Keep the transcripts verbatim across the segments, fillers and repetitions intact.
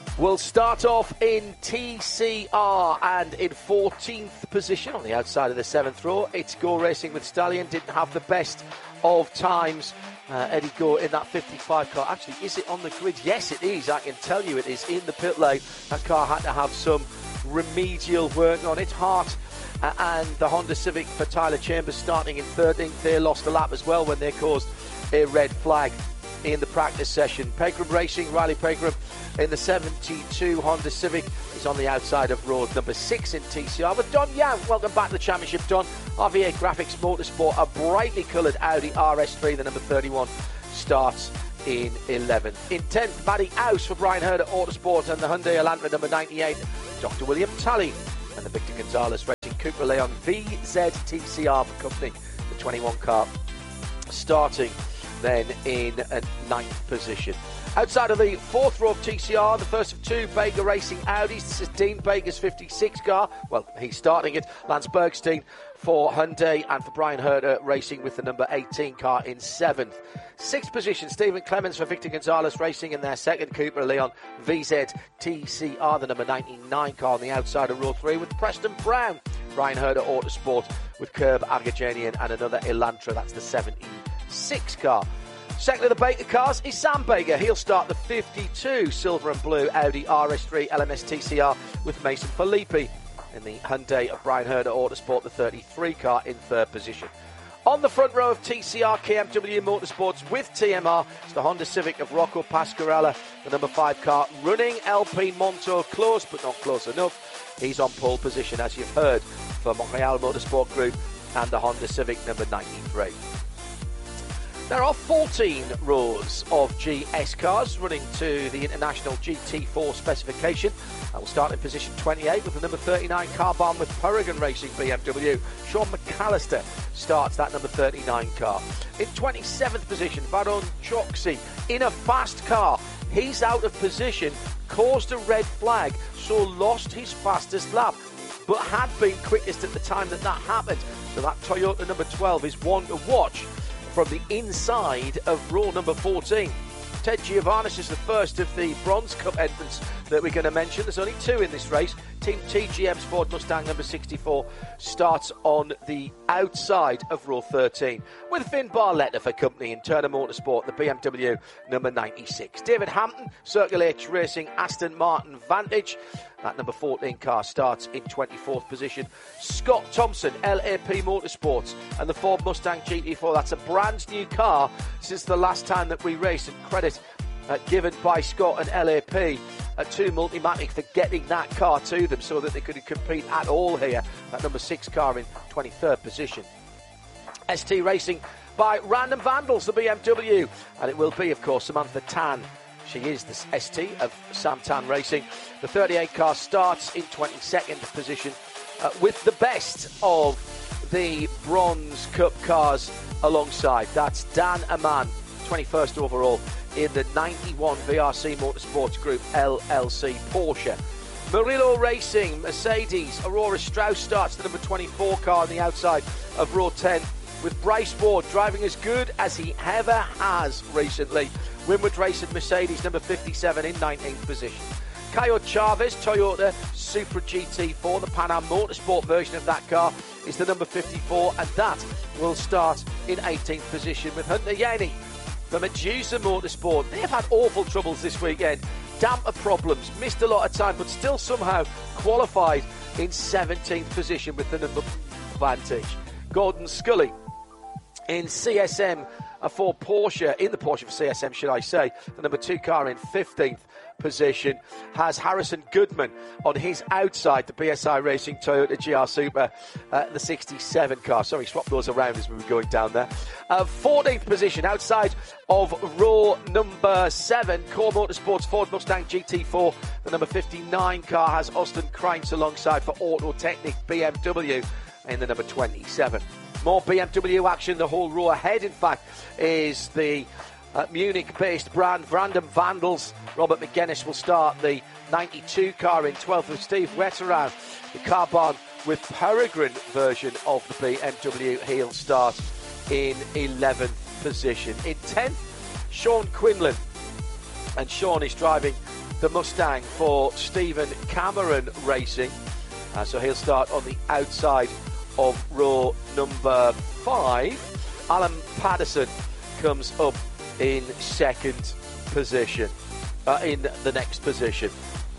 We'll start off in T C R and in fourteenth position on the outside of the seventh row. It's Go Racing with Stallion. Didn't have the best of times. Uh, Eddie Go in that fifty-five car. Actually, is it on the grid? Yes, it is. I can tell you it is in the pit lane. That car had to have some remedial work on it. Hart uh, and the Honda Civic for Tyler Chambers starting in thirteenth. They lost a lap as well when they caused a red flag in the practice session. Pegram Racing, Riley Pegram in the seventy-two Honda Civic is on the outside of road number six in T C R with Don Young. Welcome back to the championship, Don. R V A Graphics Motorsport, a brightly coloured Audi R S three, the number thirty-one, starts in eleventh. In tenth, Matty House for Brian Herder Autosport and the Hyundai Elantra number ninety-eight, Doctor William Tully and the Victor Gonzalez Racing Cooper Leon V Z T C R for company, the twenty-one car, starting then in a ninth position. Outside of the fourth row of T C R, the first of two Baker Racing Audis. This is Dean Baker's fifty-six car. Well, he's starting it. Lance Bergstein for Hyundai and for Brian Herder Racing with the number eighteen car in seventh. Sixth position, Stephen Clemens for Victor Gonzalez Racing in their second Cooper Leon V Z T C R, the number ninety-nine car on the outside of row three with Preston Brown, Brian Herder Autosport with Curb Agajanian and another Elantra. That's the seventy-six car. Second of the Baker cars is Sam Baker. He'll start the fifty-two silver and blue Audi R S three L M S T C R with Mason Filippi in the Hyundai of Brian Herder Autosport, the thirty-three car in third position. On the front row of T C R K M W Motorsports with T M R, it's the Honda Civic of Rocco Pasquarella, the number five car, running L P Monto close but not close enough. He's on pole position, as you've heard, for Montreal Motorsport Group and the Honda Civic number ninety-three. There are fourteen rows of G S cars running to the International G T four specification. I will start in position twenty-eight with the number thirty-nine car bomb with Peregrine Racing B M W. Sean McAllister starts that number thirty-nine car. In twenty-seventh position, Varun Choksi in a fast car. He's out of position, caused a red flag, so lost his fastest lap, but had been quickest at the time that that happened. So that Toyota number twelve is one to watch from the inside of row number fourteen. Ted Giovannis is the first of the Bronze Cup entrants that we're going to mention. There's only two in this race. Team T G M's Ford Mustang number sixty-four starts on the outside of row thirteen with Finn Barletta for company in Turner Motorsport, the B M W number ninety-six. David Hampton, Circle H Racing Aston Martin Vantage. That number fourteen car starts in twenty-fourth position. Scott Thompson, L A P Motorsports, and the Ford Mustang G T four. That's a brand new car since the last time that we raced, and credit uh, given by Scott and L A P uh, to Multimatic for getting that car to them so that they could compete at all here. That number six car in twenty-third position. S T Racing by Random Vandals, the B M W, and it will be, of course, Samantha Tan. She is the S T of Sam Tan Racing. The thirty-eight car starts in twenty-second position uh, with the best of the Bronze Cup cars alongside. That's Dan Aman, twenty-first overall in the ninety-one V R C Motorsports Group L L C Porsche. Murillo Racing, Mercedes, Aurora Strauss starts the number twenty-four car on the outside of row ten with Bryce Ward driving as good as he ever has recently. Winwood Racing Mercedes number fifty-seven in nineteenth position. Coyote Chavez, Toyota Supra G T four, the Pan Am Motorsport version of that car, is the number fifty-four, and that will start in eighteenth position with Hunter Yanni for Medusa Motorsport. They've had awful troubles this weekend. Damper problems, missed a lot of time, but still somehow qualified in seventeenth position with the number Vantage. Gordon Scully in C S M for Porsche, in the Porsche for C S M, should I say, the number two car in fifteenth position, has Harrison Goodman on his outside, the B S I Racing Toyota G R Super, uh, the sixty-seven car. Sorry, swap those around as we were going down there. Uh, fourteenth position, outside of row number seven, Core Motorsports Ford Mustang G T four, the number fifty-nine car has Austin Kreintz alongside for Auto Technic B M W in the number twenty-seven. More B M W action, the whole row ahead, in fact, is the uh, Munich-based brand Random Vandals. Robert McGuinness will start the ninety-two car in twelfth with Steve Wetterau. The Carbon with Peregrine version of the B M W, he'll start in eleventh position. In tenth, Sean Quinlan. And Sean is driving the Mustang for Stephen Cameron Racing. Uh, so he'll start on the outside of row number five. Alan Patterson comes up in second position, uh, in the next position.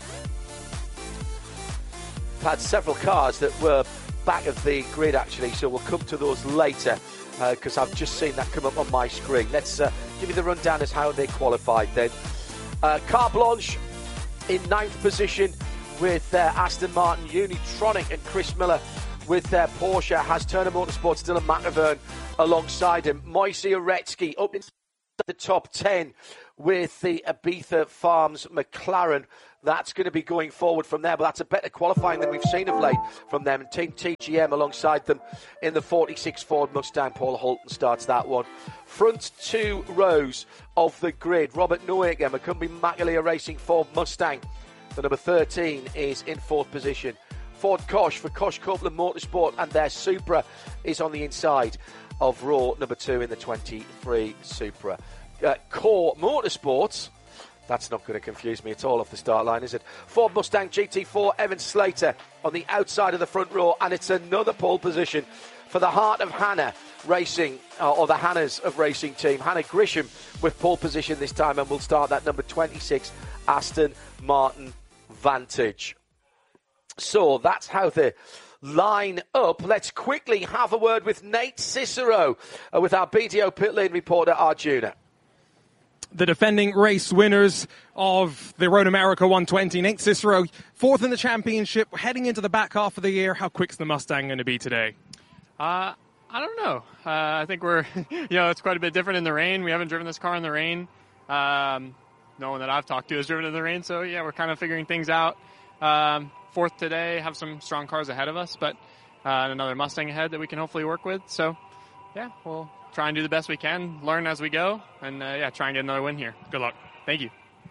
We've had several cars that were back of the grid, actually, so we'll come to those later because uh, I've just seen that come up on my screen. Let's uh, give you the rundown as how they qualified then. Uh, Carte Blanche in ninth position with uh, Aston Martin, Unitronic and Chris Miller with their Porsche. Has Turner Motorsport, Dylan McIvern alongside him. Moise Uretsky up in the top ten with the Ibiza Farms McLaren. That's going to be going forward from there, but that's a better qualifying than we've seen of late from them. And Team T G M alongside them in the forty-six Ford Mustang. Paul Holton starts that one. Front two rows of the grid. Robert Newacre, Macumbi Macalia Racing Ford Mustang. The number thirteen is in fourth position. Ford Kosh for Kosh Copeland Motorsport, and their Supra is on the inside of row number two in the twenty-three Supra. Uh, Core Motorsports, that's not going to confuse me at all off the start line, is it? Ford Mustang G T four, Evan Slater on the outside of the front row, and it's another pole position for the Heart of Hannah Racing, uh, or the Hannahs of Racing team. Hannah Grisham with pole position this time, and we'll start that number twenty-six Aston Martin Vantage. So that's how they line up. Let's quickly have a word with Nate Cicero, uh, with our B D O pit lane reporter Arjuna. The defending race winners of the Road America one twenty. Nate Cicero, fourth in the championship, heading into the back half of the year. How quick's the Mustang going to be today? Uh, I don't know. Uh, I think we're, you know, it's quite a bit different in the rain. We haven't driven this car in the rain. Um, no one that I've talked to has driven in the rain, so yeah, we're kind of figuring things out. Um, fourth today, have some strong cars ahead of us, but uh, another Mustang ahead that we can hopefully work with. So, yeah, we'll try and do the best we can, learn as we go, and, uh, yeah, try and get another win here. Good luck. Thank you.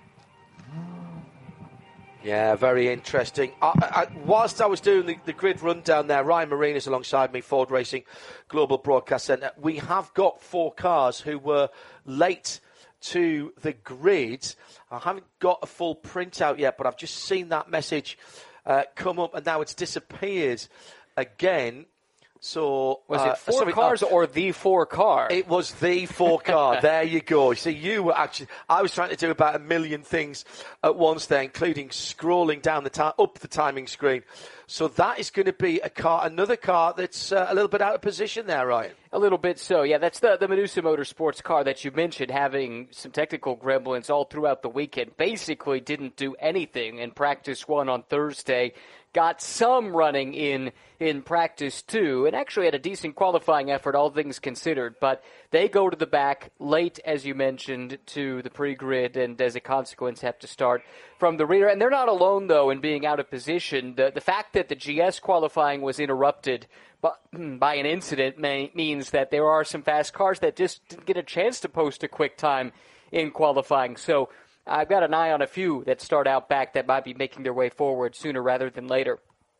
Yeah, very interesting. I, I, whilst I was doing the, the grid rundown there, Ryan Marine is alongside me, Ford Racing Global Broadcast Centre. We have got four cars who were late to the grid. I haven't got a full printout yet, but I've just seen that message uh, come up, and now it's disappeared again. So was uh, it four sorry, cars uh, or the four car? It was the four car. There you go. See, you were actually. I was trying to do about a million things at once there, including scrolling down the ti- up the timing screen. So that is going to be a car, another car that's uh, a little bit out of position there, Ryan. A little bit so, yeah. That's the the Medusa Motorsports car that you mentioned, having some technical gremlins all throughout the weekend. Basically, didn't do anything in practice one on Thursday. Got some running in in practice two, and actually had a decent qualifying effort, all things considered. But they go to the back late, as you mentioned, to the pre-grid, and as a consequence have to start from the rear. And they're not alone, though, in being out of position. The, the fact that the G S qualifying was interrupted by, by an incident may, means that there are some fast cars that just didn't get a chance to post a quick time in qualifying. So I've got an eye on a few that start out back that might be making their way forward sooner rather than later.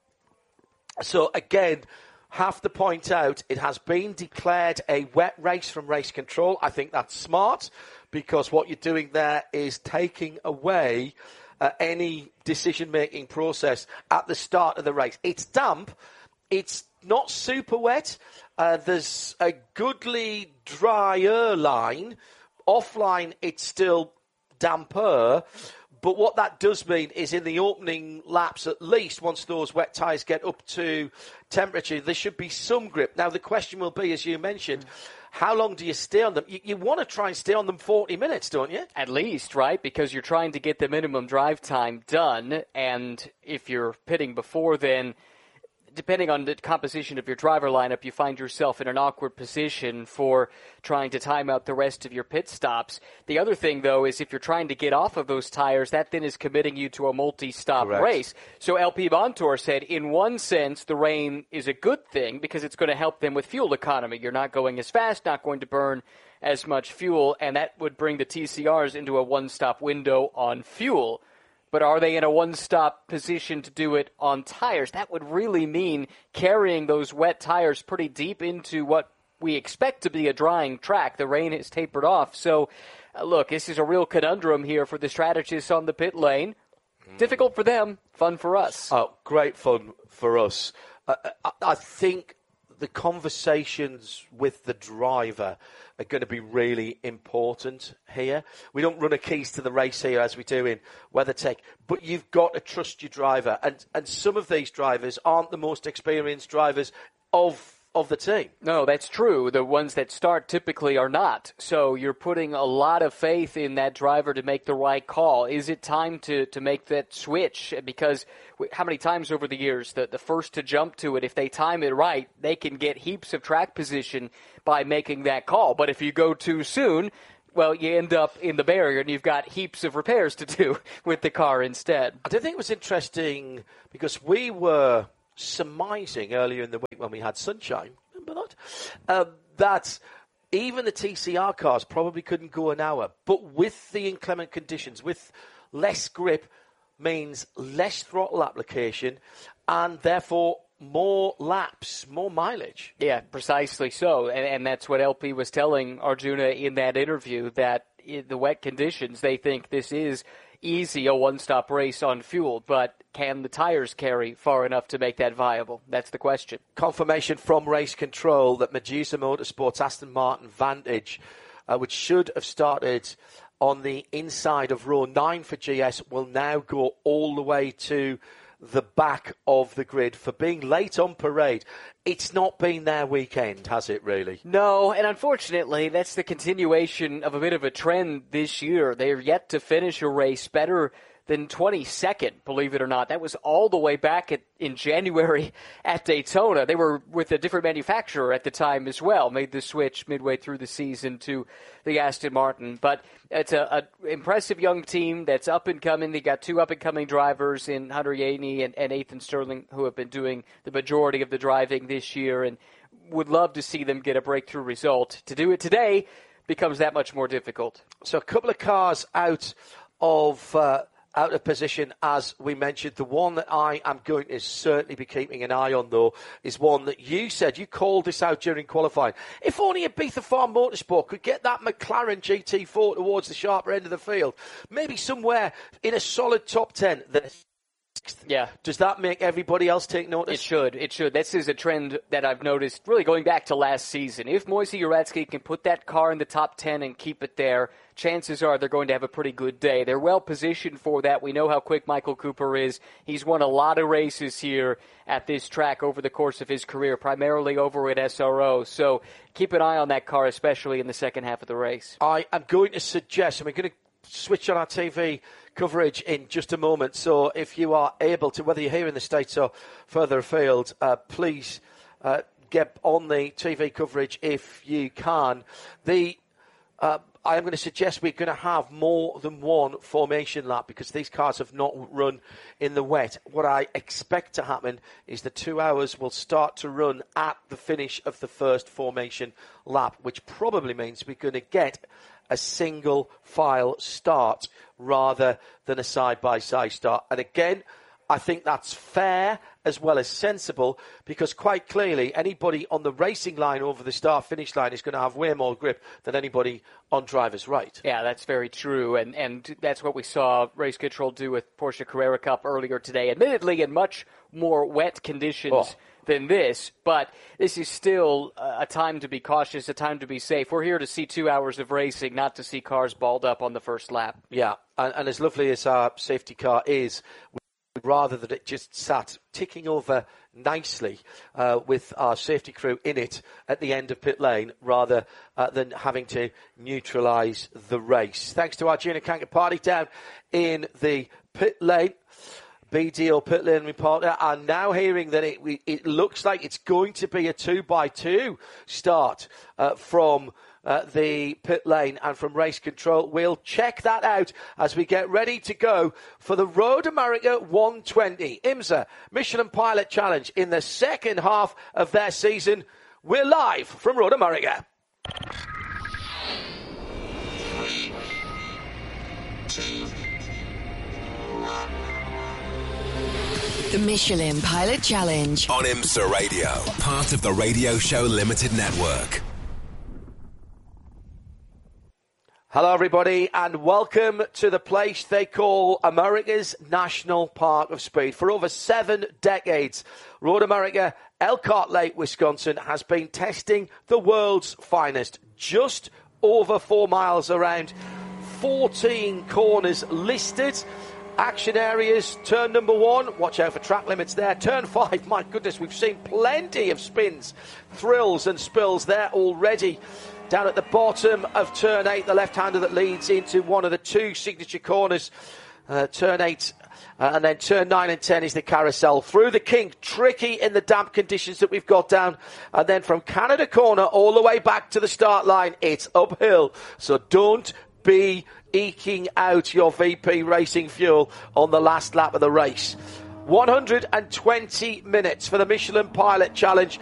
So, again, have to point out it has been declared a wet race from race control. I think that's smart, because what you're doing there is taking away uh, any decision-making process at the start of the race. It's damp. It's not super wet. Uh, there's a goodly drier line. Offline, it's still damper, but what that does mean is in the opening laps, at least once those wet tyres get up to temperature, there should be some grip. Now the question will be, as you mentioned, how long do you stay on them? You, you want to try and stay on them forty minutes, don't you? At least, right? Because you're trying to get the minimum drive time done, and if you're pitting before then, depending on the composition of your driver lineup, you find yourself in an awkward position for trying to time out the rest of your pit stops. The other thing, though, is if you're trying to get off of those tires, that then is committing you to a multi-stop Correct. race. So L P Montour said, in one sense, the rain is a good thing because it's going to help them with fuel economy. You're not going as fast, not going to burn as much fuel, and that would bring the T C Rs into a one-stop window on fuel. But are they in a one-stop position to do it on tires? That would really mean carrying those wet tires pretty deep into what we expect to be a drying track. The rain has tapered off. So uh, look, this is a real conundrum here for the strategists on the pit lane. Mm. Difficult for them, fun for us. Oh, great fun for us. Uh, I, I think the conversations with the driver are going to be really important here. We don't run a keys to the race here as we do in WeatherTech, but you've got to trust your driver. And, and some of these drivers aren't the most experienced drivers of of the team. No, that's true. The ones that start typically are not. So you're putting a lot of faith in that driver to make the right call. Is it time to, to make that switch? Because how many times over the years, the, the first to jump to it, if they time it right, they can get heaps of track position by making that call. But if you go too soon, well, you end up in the barrier and you've got heaps of repairs to do with the car instead. I did think it was interesting because we were surmising earlier in the week when we had sunshine, remember that, um, that even the T C R cars probably couldn't go an hour. But with the inclement conditions, with less grip, means less throttle application and therefore more laps, more mileage. Yeah, precisely so. And, and that's what L P was telling Arjuna in that interview, that in the wet conditions, they think this is easy, a one-stop race on fuel, but can the tires carry far enough to make that viable? That's the question. Confirmation from Race Control that Medusa Motorsports Aston Martin Vantage, uh, which should have started on the inside of row nine for G S, will now go all the way to the back of the grid for being late on parade. It's not been their weekend, has it, really? No, and unfortunately, that's the continuation of a bit of a trend this year. They're yet to finish a race better than twenty-second, believe it or not. That was all the way back at, in January at Daytona. They were with a different manufacturer at the time as well, made the switch midway through the season to the Aston Martin. But it's an impressive young team that's up and coming. They got two up and coming drivers in Hunter Yeany and, and Ethan Sterling, who have been doing the majority of the driving this year, and would love to see them get a breakthrough result. To do it today becomes that much more difficult. So a couple of cars out of uh, out of position, as we mentioned. The one that I am going to certainly be keeping an eye on, though, is one that you said, you called this out during qualifying. If only Ibiza Farm Motorsport could get that McLaren G T four towards the sharper end of the field, maybe somewhere in a solid top ten, then yeah. Does that make everybody else take notice? It should. It should. This is a trend that I've noticed really going back to last season. If Moisey Uretsky can put that car in the top ten and keep it there, chances are they're going to have a pretty good day. They're well positioned for that. We know how quick Michael Cooper is. He's won a lot of races here at this track over the course of his career, primarily over at S R O. So keep an eye on that car, especially in the second half of the race. I am going to suggest, and we're going to switch on our T V coverage in just a moment. So if you are able to, whether you're here in the States or further afield, uh, please uh, get on the T V coverage if you can. The uh, I am going to suggest we're going to have more than one formation lap because these cars have not run in the wet. What I expect to happen is the two hours will start to run at the finish of the first formation lap, which probably means we're going to get a single file start rather than a side-by-side start. And again, I think that's fair as well as sensible because quite clearly anybody on the racing line over the start-finish line is going to have way more grip than anybody on driver's right. Yeah, that's very true. And, and that's what we saw Race Control do with Porsche Carrera Cup earlier today, admittedly in much more wet conditions oh. than this, but this is still a time to be cautious, a time to be safe. We're here to see two hours of racing, not to see cars balled up on the first lap. Yeah, and, and as lovely as our safety car is, we'd rather that it just sat ticking over nicely uh, with our safety crew in it at the end of pit lane rather uh, than having to neutralise the race. Thanks to our Gina Kanker party down in the pit lane. B D O Pit Lane reporter are now hearing that it it looks like it's going to be a two by two start uh, from uh, the pit lane and from Race Control. We'll check that out as we get ready to go for the Road America one twenty IMSA Michelin Pilot Challenge in the second half of their season. We're live from Road America. The Michelin Pilot Challenge on IMSA Radio, part of the Radio Show Limited Network. Hello, everybody, and welcome to the place they call America's National Park of Speed. For over seven decades, Road America, Elkhart Lake, Wisconsin, has been testing the world's finest. Just over four miles around, fourteen corners listed. Action areas, turn number one, watch out for track limits there. Turn five, my goodness, we've seen plenty of spins, thrills and spills there already. Down at the bottom of turn eight, the left-hander that leads into one of the two signature corners. Uh, turn eight, uh, and then turn nine and ten is the carousel. Through the kink, tricky in the damp conditions that we've got down. And then from Canada Corner all the way back to the start line, it's uphill. So don't be eking out your V P Racing fuel on the last lap of the race. one hundred twenty minutes for the Michelin Pilot Challenge.